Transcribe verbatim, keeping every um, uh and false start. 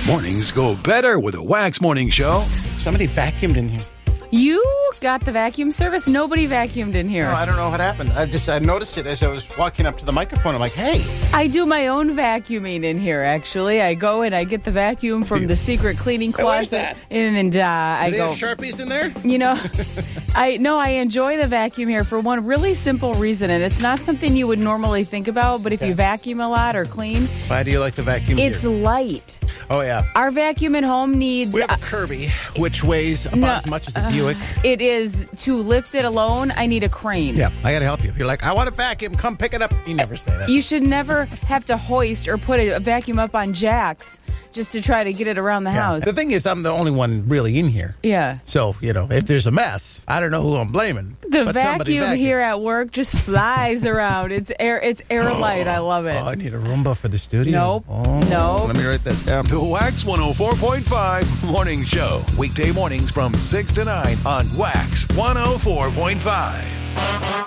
Mornings go better with a Wax Morning Show. Somebody vacuumed in here. You got the vacuum service? Nobody vacuumed in here. No, I don't know what happened. I just I noticed it as I was walking up to the microphone. I'm like, hey. I do my own vacuuming in here, actually. I go and I get the vacuum from the secret cleaning Hey, where's closet. that? And uh, I Do they go, have Sharpies in there? you know, I no, I enjoy the vacuum here for one really simple reason. And it's not something you would normally think about, but if you vacuum a lot or clean, Why do you like the vacuum it's here? light. Oh, yeah. Our vacuum at home needs... We have a Kirby, which weighs about No, as much as a Buick. It is, to lift it alone, I need a crane. Yeah, I got to help you. You're like, I want a vacuum. Come pick it up. You never say that. You should never have to hoist or put a vacuum up on jacks just to try to get it around the Yeah. house. The thing is, I'm the only one really in here. Yeah. So, you know, if there's a mess, I don't know who I'm blaming. The but somebody vacuum vacuumed. here at work just flies around. It's air. It's airlight. I love it. Oh, I need a Roomba for the studio. Nope. Oh, Nope. Let me write that down. The Wax one oh four point five Morning Show. Weekday mornings from six to nine on Wax one oh four point five.